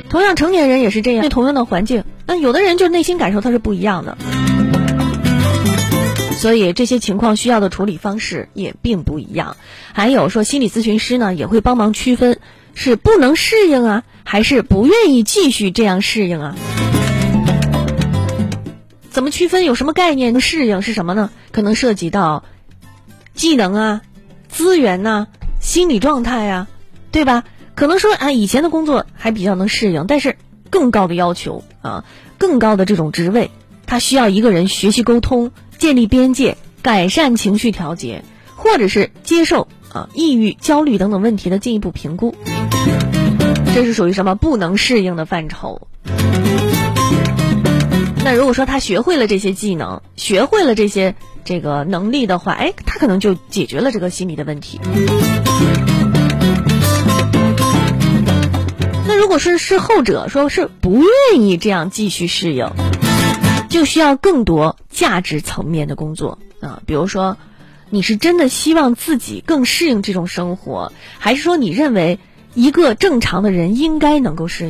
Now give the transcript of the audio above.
同样成年人也是这样，同样的环境，那有的人就内心感受它是不一样的，所以这些情况需要的处理方式也并不一样。还有说心理咨询师呢也会帮忙区分是不能适应啊，还是不愿意继续这样适应啊。怎么区分？有什么概念？适应是什么呢？可能涉及到技能啊、资源啊、心理状态啊，对吧？可能说以前的工作还比较能适应，但是更高的要求啊，更高的这种职位，它需要一个人学习沟通、建立边界、改善情绪调节，或者是接受抑郁、焦虑等等问题的进一步评估。这是属于什么不能适应的范畴。那如果说他学会了这些技能，学会了这些这个能力的话，他可能就解决了这个心理的问题。那如果是后者，说是不愿意这样继续适应，就需要更多价值层面的工作比如说你是真的希望自己更适应这种生活，还是说你认为一个正常的人应该能够适应